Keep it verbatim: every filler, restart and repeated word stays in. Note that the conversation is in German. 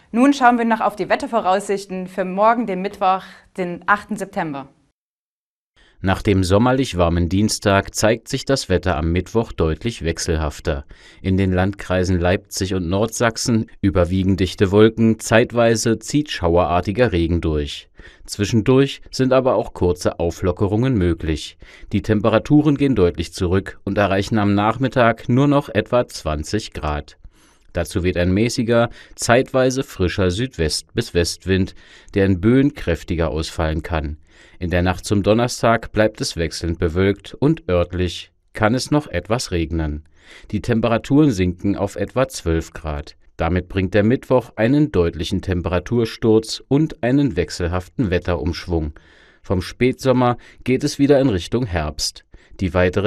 Nun schauen wir noch auf die Wettervoraussichten für morgen, den Mittwoch, den achten September. Nach dem sommerlich warmen Dienstag zeigt sich das Wetter am Mittwoch deutlich wechselhafter. In den Landkreisen Leipzig und Nordsachsen überwiegen dichte Wolken, zeitweise zieht schauerartiger Regen durch. Zwischendurch sind aber auch kurze Auflockerungen möglich. Die Temperaturen gehen deutlich zurück und erreichen am Nachmittag nur noch etwa zwanzig Grad. Dazu weht ein mäßiger, zeitweise frischer Südwest- bis Westwind, der in Böen kräftiger ausfallen kann. In der Nacht zum Donnerstag bleibt es wechselnd bewölkt und örtlich kann es noch etwas regnen. Die Temperaturen sinken auf etwa zwölf Grad. Damit bringt der Mittwoch einen deutlichen Temperatursturz und einen wechselhaften Wetterumschwung. Vom Spätsommer geht es wieder in Richtung Herbst. Die weitere